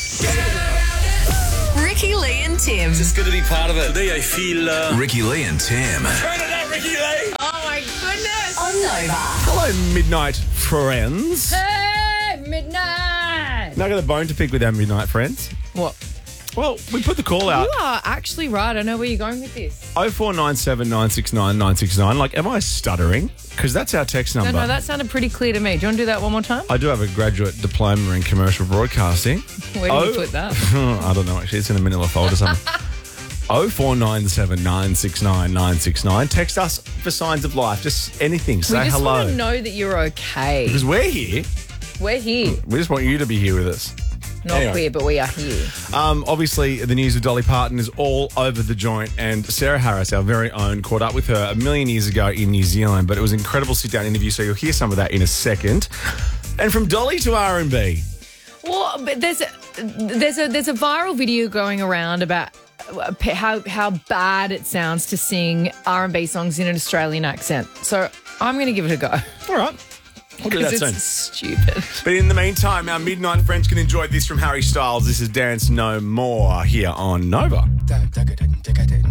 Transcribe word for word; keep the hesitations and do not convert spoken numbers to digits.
Ricky Lee and Tim. Just good to be part of it. Today I feel... Uh... Ricky Lee and Tim. Turn it up, Ricky Lee! Oh my goodness. On Nova. Hello, midnight friends. Hey, midnight. Now I got a bone to pick with our midnight friends. What? Well, we put the call out. You are actually right. I know where you're going with this. oh four nine seven, nine six nine, nine six nine. Like, am I stuttering? Because that's our text number. No, no, that sounded pretty clear to me. Do you want to do that one more time? I do have a graduate diploma in commercial broadcasting. Where do oh, you put that? I don't know, actually. It's in a manila folder somewhere. oh four nine seven, nine six nine, nine six nine. Text us for signs of life. Just anything. Say we just hello. want to know that you're okay. Because we're here. We're here. We just want you to be here with us. Not Anyway. queer, but we are here. Um, obviously, the news of Dolly Parton is all over the joint, and Sarah Harris, our very own, caught up with her a million years ago in New Zealand, but it was an incredible sit-down interview, so you'll hear some of that in a second. And from Dolly to R and B. Well, but there's a, there's a there's a viral video going around about how how bad it sounds to sing R and B songs in an Australian accent. So I'm going to give it a go. All right. We'll do that Because soon. it's stupid. But in the meantime, our midnight friends can enjoy this from Harry Styles. This is Dance No More here on Nova.